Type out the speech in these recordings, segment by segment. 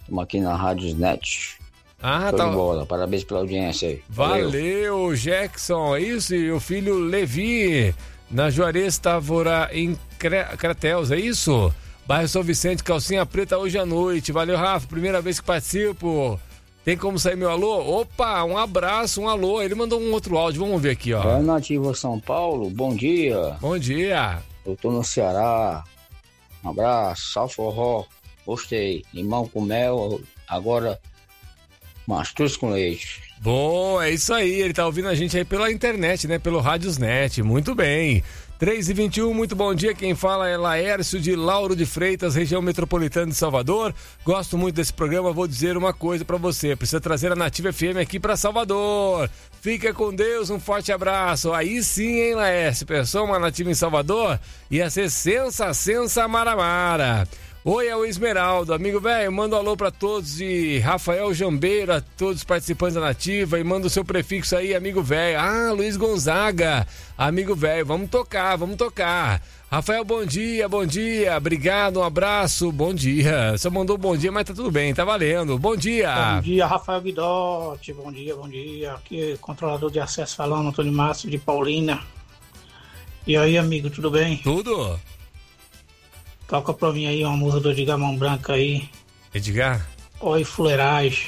Estamos aqui na Rádio Net. Ah, Show tá. de bola. Parabéns pela audiência aí. Valeu, Jackson. É isso, e o filho Levi, na Juarez Távora, em Crateus, é isso? Bairro São Vicente, calcinha preta hoje à noite. Valeu, Rafa, primeira vez que participo. Tem como sair meu alô? Opa, um abraço, um alô. Ele mandou um outro áudio, vamos ver aqui, ó. É Nativa São Paulo, bom dia. Bom dia. Eu tô no Ceará. Um abraço, sal forró. Gostei. Limão com mel, agora mastruz com leite. Bom, é isso aí. Ele tá ouvindo a gente aí pela internet, né? Pelo Rádiosnet. Muito bem. 3h21, muito bom dia. Quem fala é Laércio de Lauro de Freitas, região metropolitana de Salvador. Gosto muito desse programa. Vou dizer uma coisa pra você. Precisa trazer a Nativa FM aqui pra Salvador. Fica com Deus, um forte abraço. Aí sim, hein, Laércio? Pensou uma Nativa em Salvador? Ia ser sensa maramara. Oi, é o Esmeraldo, amigo velho, manda um alô pra todos de Rafael Jambeiro, a todos os participantes da Nativa, e manda o seu prefixo aí, amigo velho. Ah, Luiz Gonzaga, amigo velho, vamos tocar. Rafael, bom dia, obrigado, um abraço, bom dia. Só mandou bom dia, mas tá tudo bem, tá valendo, bom dia. Bom dia, Rafael Guidotti, bom dia. Aqui, controlador de acesso falando, Antônio Márcio de Paulina. E aí, amigo, tudo bem? Tudo. Toca pra mim aí uma música do Edgar Mão Branca aí. Edgar? Oi, fuleiragem.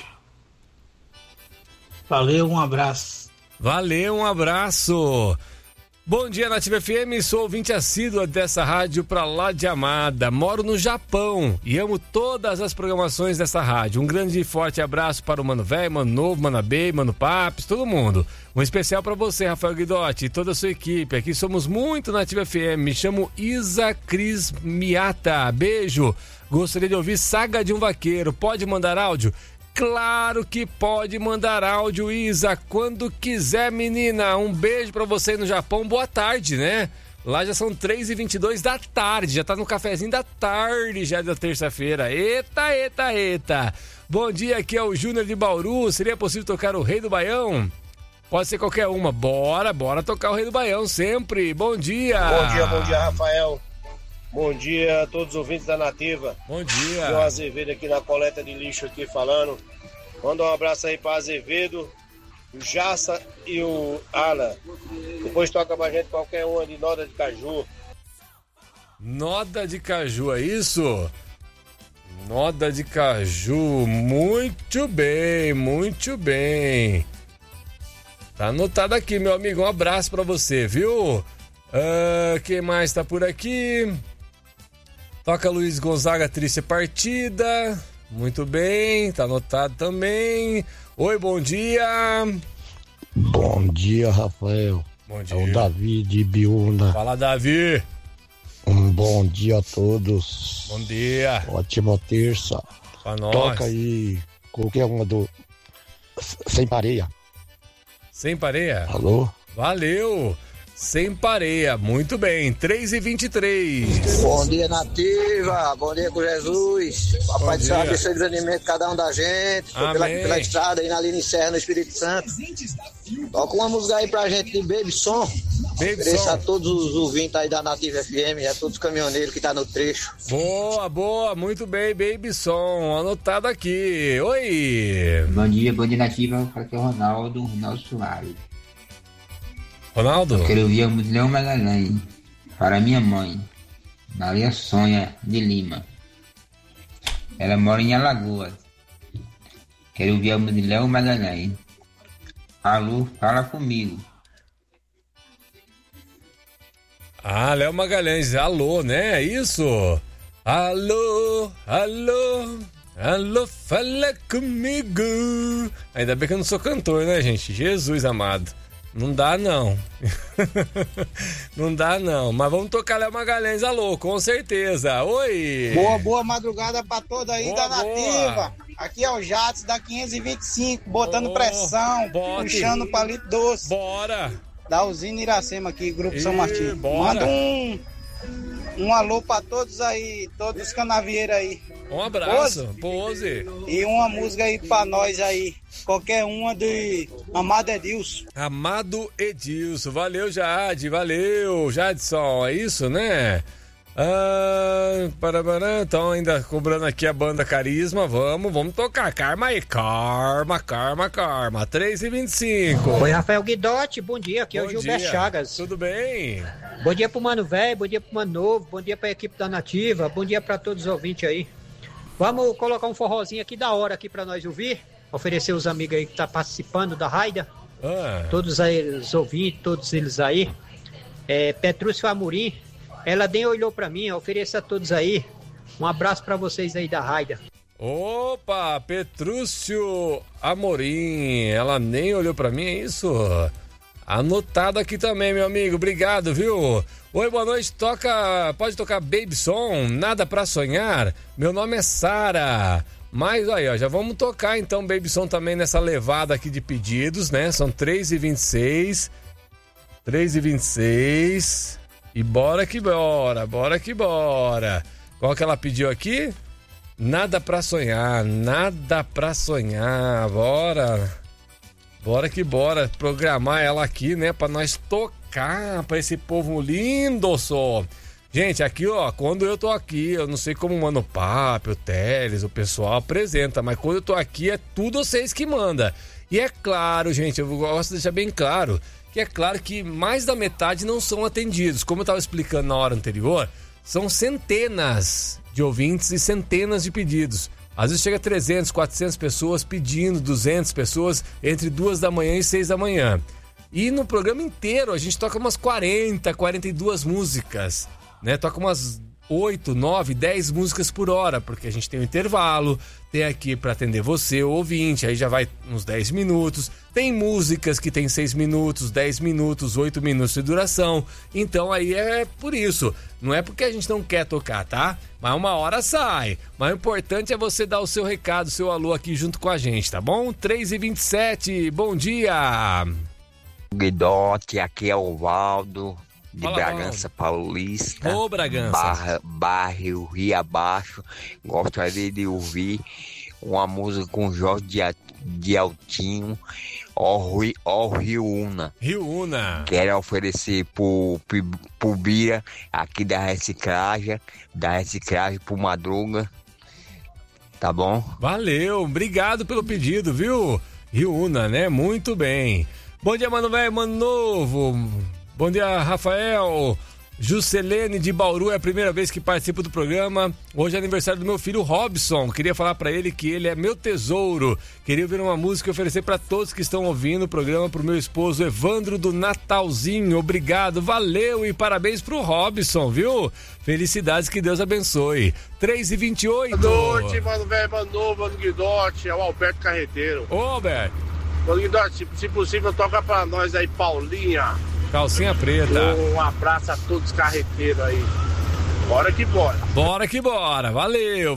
Valeu, um abraço. Valeu, um abraço. Bom dia, Nativa FM, sou ouvinte assídua dessa rádio pra lá de Amada. Moro no Japão e amo todas as programações dessa rádio. Um grande e forte abraço para o Mano Velho, Mano Novo, Mano Abei, Mano Papes, todo mundo. Um especial para você, Rafael Guidotti, e toda a sua equipe. Aqui somos muito Nativa FM. Me chamo Isa Cris Miata. Beijo. Gostaria de ouvir Saga de um Vaqueiro. Pode mandar áudio? Claro que pode mandar áudio, Isa, quando quiser, menina. Um beijo pra você aí no Japão, boa tarde, né? Lá já são 3h22 da tarde, já tá no cafezinho da tarde, já da terça-feira. Eita. Bom dia, aqui é o Júnior de Bauru. Seria possível tocar o Rei do Baião? Pode ser qualquer uma. Bora tocar o Rei do Baião sempre. Bom dia. Bom dia, Rafael. Bom dia a todos os ouvintes da Nativa. Bom dia. Eu, Azevedo, aqui na coleta de lixo aqui falando. Manda um abraço aí para Azevedo, o Jassa e o Ana. Depois toca pra gente qualquer uma de Noda de Caju. Noda de Caju, é isso? Noda de Caju, muito bem. Tá anotado aqui, meu amigo, um abraço pra você, viu? Quem mais tá por aqui? Toca Luiz Gonzaga, Triste Partida. Muito bem, tá anotado também. Oi, bom dia. Bom dia, Rafael. Bom dia. É o Davi de Biúna. Fala, Davi. Um bom dia a todos. Bom dia. Ótima terça. Pra nós. Toca aí qualquer uma do Sem Pareia. Sem Pareia? Alô? Valeu. Sem Pareia, muito bem, 3h23. Bom dia, Nativa, bom dia com Jesus. Papai do céu abençoe grandemente cada um da gente. Tô pela estrada aí na linha Serra, no Espírito Santo. Toca uma música aí pra gente de Baby Som. Ofereça a todos os ouvintes aí da Nativa FM, a todos os caminhoneiros que tá no trecho. Boa, muito bem, Baby Som, anotado aqui. Oi. Bom dia, Nativa, aqui é o Ronaldo Soares. Ronaldo? Eu quero ouvir a música Leão Magalhães para minha mãe, Maria Sônia de Lima. Ela mora em Alagoas. Quero ouvir a música Leão Magalhães. Alô, fala comigo. Ah, Léo Magalhães, alô, né? É isso? Alô, fala comigo. Ainda bem que eu não sou cantor, né, gente? Jesus amado. Não dá não. Não dá não. Mas vamos tocar Léo Magalhães, alô, com certeza. Oi. Boa madrugada pra toda aí da Nativa. Aqui é o Jatos da 525, botando pressão, puxando o palito doce. Bora. Da usina Iracema aqui, Grupo São Martinho. Manda um alô pra todos aí, todos os canavieiros aí. Um abraço, Pose. E uma música aí pra nós aí. Qualquer uma de Amado Edilson. Amado Edilson. Valeu, Jade. Valeu, Jadson. É isso, né? Então ainda cobrando aqui a banda Carisma, vamos tocar. Karma aí, Karma. 3h25. Oi, Rafael Guidotti, bom dia, aqui é o Gilberto Chagas. Tudo bem? Bom dia pro Mano Velho, bom dia pro Mano Novo, bom dia pra equipe da Nativa, bom dia pra todos os ouvintes aí. Vamos colocar um forrozinho aqui da hora aqui pra nós ouvir, oferecer os amigos aí que tá participando da raida, todos aí, os ouvintes, todos eles aí. Petrúcio Amorim, ela nem olhou pra mim, ofereço a todos aí. Um abraço pra vocês aí da raida. Opa, Petrúcio Amorim, ela nem olhou pra mim, é isso? Anotado aqui também, meu amigo, obrigado, viu? Oi, boa noite, pode tocar Baby Song, Nada Pra Sonhar? Meu nome é Sara. Mas aí, ó, já vamos tocar então Baby Song também nessa levada aqui de pedidos, né? São 3h26. E bora que bora. Qual que ela pediu aqui? Nada pra sonhar. Bora que bora. Programar ela aqui, né? Pra nós tocar pra esse povo lindo, só. Gente, aqui, ó, quando eu tô aqui, eu não sei como o Mano Papo, o Teles, o pessoal apresenta, mas quando eu tô aqui é tudo vocês que manda. E é claro, gente, eu gosto de deixar bem claro, que é claro que mais da metade não são atendidos. Como eu estava explicando na hora anterior, são centenas de ouvintes e centenas de pedidos. Às vezes chega a 300, 400 pessoas pedindo, 200 pessoas entre 2 da manhã e 6 da manhã. E no programa inteiro a gente toca umas 40, 42 músicas, né? Toca umas 8, 9, 10 músicas por hora, porque a gente tem um intervalo, tem aqui para atender você, o ouvinte, aí já vai uns 10 minutos, tem músicas que tem 6 minutos, 10 minutos, 8 minutos de duração, então aí é por isso, não é porque a gente não quer tocar, tá? Mas uma hora sai, mas o importante é você dar o seu recado, o seu alô aqui junto com a gente, tá bom? 3h27, bom dia! Guidotti, aqui é o Valdo. De Fala, Bragança Paulista. Ô, Bragança. Bairro Rio Abaixo. Gostaria de ouvir uma música com Jorge de Altinho, Ó Rio Una. Rio Una. Quero oferecer pro Bira, aqui da reciclagem pro Madruga. Tá bom? Valeu, obrigado pelo pedido, viu? Rio Una, né? Muito bem. Bom dia, Mano Velho, Mano Novo. Bom dia, Rafael. Juscelene de Bauru, é a primeira vez que participo do programa. Hoje é aniversário do meu filho Robson. Queria falar pra ele que ele é meu tesouro. Queria ouvir uma música e oferecer pra todos que estão ouvindo o programa, pro meu esposo Evandro do Natalzinho. Obrigado, valeu e parabéns pro Robson, viu? Felicidades, que Deus abençoe. 3h28. Boa noite, Mano Velho, Mano Novo, Mano Guidotti, é o Alberto Carreteiro. Ô, Alberto. Mano Guidotti, se possível, toca pra nós aí, Paulinha. Calcinha preta. Um abraço a todos os carreteiros aí. Bora que bora. Bora que bora. Valeu.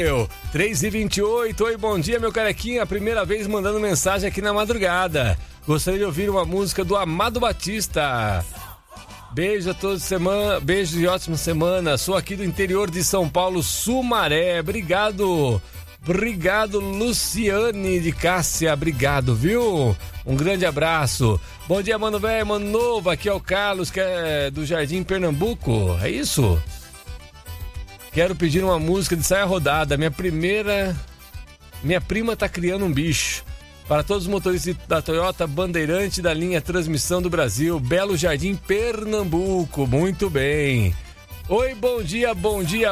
3h28. Oi, bom dia, meu carequinha. Primeira vez mandando mensagem aqui na madrugada. Gostaria de ouvir uma música do Amado Batista. Beijo a todos, beijo e ótima semana. Sou aqui do interior de São Paulo, Sumaré. Obrigado, Luciane de Cássia. Obrigado, viu? Um grande abraço. Bom dia, Mano Velho, Mano Novo. Aqui é o Carlos, que é do Jardim Pernambuco. É isso? Quero pedir uma música de Saia Rodada. Minha prima tá criando um bicho. Para todos os motoristas da Toyota Bandeirante da linha Transmissão do Brasil, Belo Jardim, Pernambuco. Muito bem. Oi, bom dia. Bom dia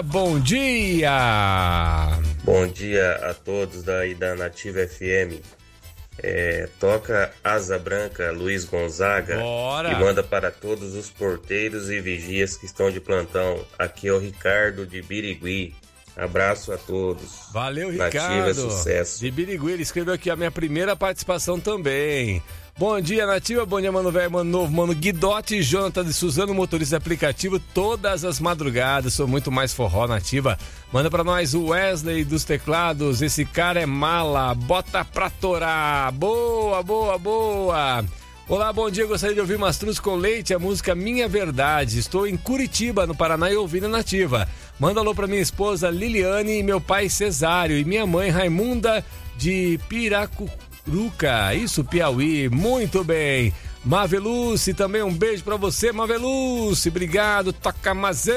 a todos da Nativa FM. Toca Asa Branca, Luiz Gonzaga. Bora. E manda para todos os porteiros e vigias que estão de plantão. Aqui é o Ricardo de Birigui. Abraço a todos. Valeu, Ricardo. Nativa, sucesso. De Birigui, ele escreveu aqui a minha primeira participação também. Bom dia, Nativa. Bom dia, Mano Velho, Mano Novo, Mano Guidotti e Jonathan de Suzano, motorista de aplicativo, todas as madrugadas. Sou muito mais forró, Nativa. Manda pra nós o Wesley dos teclados. Esse cara é mala. Bota pra torar. Boa. Olá, bom dia. Gostaria de ouvir Mastruz com Leite, a música Minha Verdade. Estou em Curitiba, no Paraná, e ouvindo a Nativa. Manda alô pra minha esposa Liliane e meu pai Cesário e minha mãe Raimunda de Piracuruca. Isso, Piauí. Muito bem. Maveluce, também um beijo pra você, Maveluce. Obrigado, toca Mazan.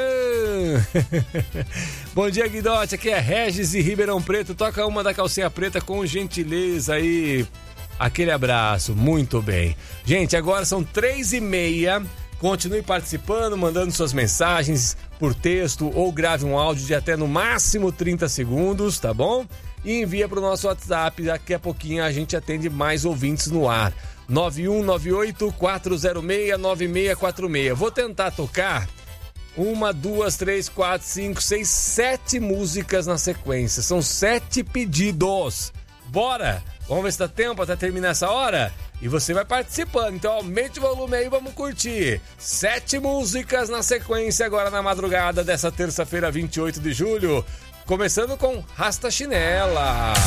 Bom dia, Guidote. Aqui é Regis e Ribeirão Preto. Toca uma da calcinha preta com gentileza aí. Aquele abraço, muito bem. Gente, agora são 3h30. Continue participando, mandando suas mensagens por texto ou grave um áudio de até no máximo 30 segundos, tá bom? E envia para o nosso WhatsApp, daqui a pouquinho a gente atende mais ouvintes no ar. 9198-406-9646. Vou tentar tocar 1, 2, 3, 4, 5, 6, 7 músicas na sequência. São 7 pedidos. Bora! Vamos ver se dá tempo até terminar essa hora? E você vai participando, então aumente o volume aí, vamos curtir. 7 músicas na sequência agora na madrugada dessa terça-feira, 28 de julho. Começando com Rasta Chinela.